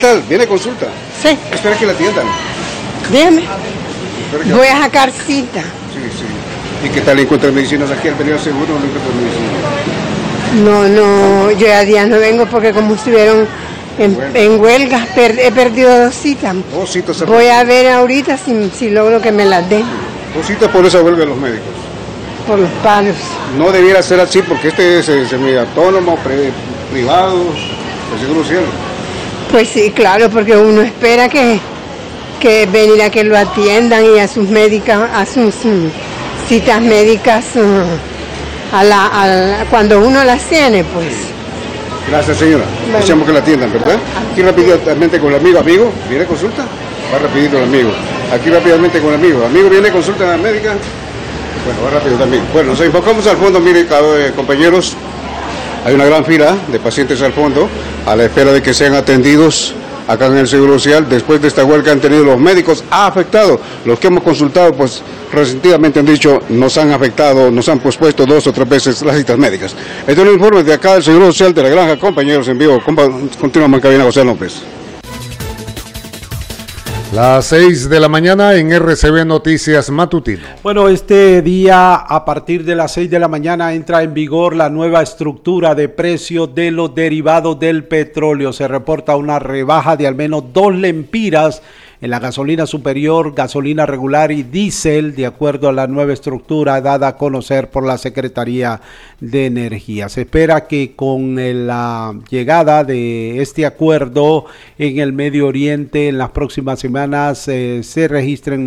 tal? ¿Viene consulta? Sí. Espera que la atiendan. Dígame. Que... Voy a sacar cita. Sí. ¿Y qué tal encuentra medicinas aquí? ¿El periodo seguro no encuentra medicinas? No, yo a días no vengo porque como estuvieron en huelga, he perdido 2 citas. 2 citas. Voy a ver ahorita si logro que me las den. 2 citas por esa huelga de los médicos. Por los palos. No debiera ser así porque este es semi-autónomo, privado, el seguro social. Pues sí, claro, porque uno espera que venir a que lo atiendan y a sus médicas, a sus citas médicas cuando uno las tiene, pues. Gracias, señora. Bueno. Deseamos que la atiendan, ¿verdad? Aquí rápidamente con el amigo. ¿Viene consulta? Va rapidito el amigo. Aquí rápidamente con el amigo. ¿Amigo viene consulta médica? Bueno, va rápido también. Bueno, nos enfocamos al fondo, mire, compañeros. Hay una gran fila de pacientes al fondo a la espera de que sean atendidos acá en el Seguro Social. Después de esta huelga que han tenido los médicos, ha afectado. Los que hemos consultado, pues recientemente han dicho, nos han afectado, nos han pospuesto 2 o 3 veces las citas médicas. Este es un informe de acá del Seguro Social de la Granja. Compañeros en vivo, continuamos en cabina José López. Las 6 de la mañana en RCB Noticias Matutino. Bueno, este día a partir de las 6 de la mañana entra en vigor la nueva estructura de precios de los derivados del petróleo. Se reporta una rebaja de al menos 2 lempiras en la gasolina superior, gasolina regular y diésel, de acuerdo a la nueva estructura dada a conocer por la Secretaría de Energía. Se espera que con la llegada de este acuerdo en el Medio Oriente en las próximas semanas se registren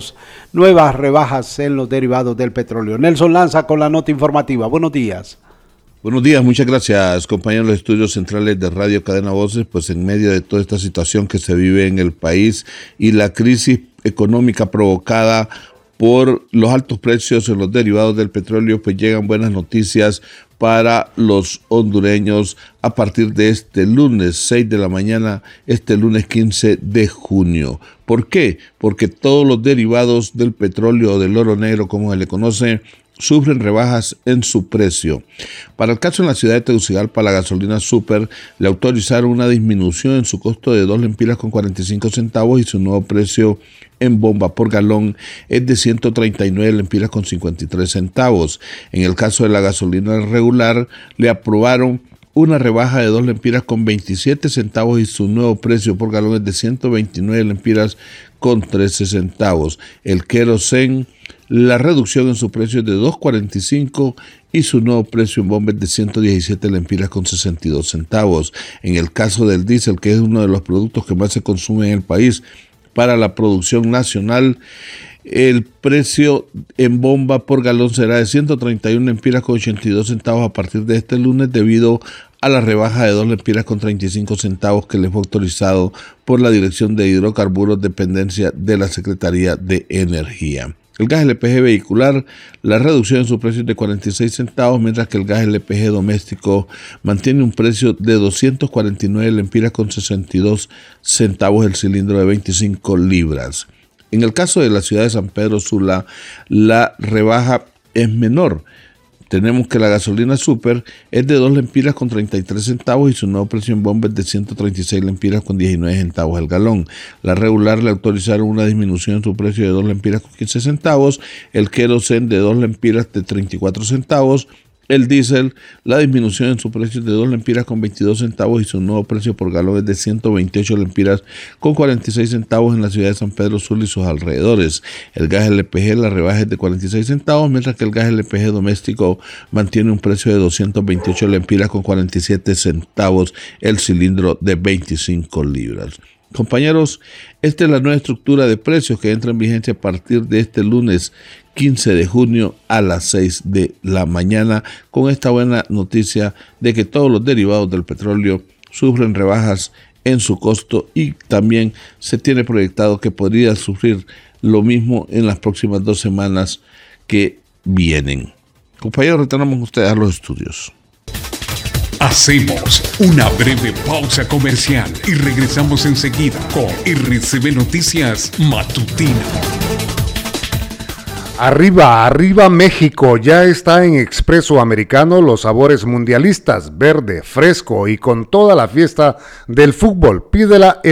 nuevas rebajas en los derivados del petróleo. Nelson Lanza con la nota informativa. Buenos días. Buenos días, muchas gracias, compañeros de los estudios centrales de Radio Cadena Voces. Pues en medio de toda esta situación que se vive en el país y la crisis económica provocada por los altos precios en los derivados del petróleo, pues llegan buenas noticias para los hondureños a partir de este lunes 6 de la mañana, este lunes 15 de junio. ¿Por qué? Porque todos los derivados del petróleo o del oro negro, como se le conoce, sufren rebajas en su precio. Para el caso en la ciudad de Tegucigalpa, la gasolina super le autorizaron una disminución en su costo de 2 lempiras con 45 centavos y su nuevo precio en bomba por galón es de 139 lempiras con 53 centavos. En el caso de la gasolina regular, le aprobaron una rebaja de 2 lempiras con 27 centavos y su nuevo precio por galón es de 129 lempiras con 13 centavos. El querosén, la reducción en su precio es de 2.45 y su nuevo precio en bomba es de 117 lempiras con 62 centavos. En el caso del diésel, que es uno de los productos que más se consume en el país para la producción nacional, el precio en bomba por galón será de 131 lempiras con 82 centavos a partir de este lunes debido a la rebaja de 2 lempiras con 35 centavos que le fue autorizado por la Dirección de Hidrocarburos, dependencia de la Secretaría de Energía. El gas LPG vehicular, la reducción en su precio es de 46 centavos, mientras que el gas LPG doméstico mantiene un precio de 249 lempiras con 62 centavos el cilindro de 25 libras. En el caso de la ciudad de San Pedro Sula, la rebaja es menor. Tenemos que la gasolina super es de 2 lempiras con 33 centavos y su nuevo precio en bomba es de 136 lempiras con 19 centavos el galón. La regular le autorizaron una disminución en su precio de 2 lempiras con 15 centavos, el querosén de 2 lempiras de 34 centavos, el diésel, la disminución en su precio es de 2 lempiras con 22 centavos y su nuevo precio por galón es de 128 lempiras con 46 centavos en la ciudad de San Pedro Sula y sus alrededores. El gas LPG, la rebaja es de 46 centavos, mientras que el gas LPG doméstico mantiene un precio de 228 lempiras con 47 centavos el cilindro de 25 libras. Compañeros, esta es la nueva estructura de precios que entra en vigencia a partir de este lunes 15 de junio a las 6 de la mañana, con esta buena noticia de que todos los derivados del petróleo sufren rebajas en su costo y también se tiene proyectado que podría sufrir lo mismo en las próximas 2 semanas que vienen. Compañeros, retornamos ustedes a los estudios. Hacemos una breve pausa comercial y regresamos enseguida con RCB Noticias Matutino. Arriba, arriba México, ya está en Expreso Americano los sabores mundialistas, verde, fresco y con toda la fiesta del fútbol. Pídela en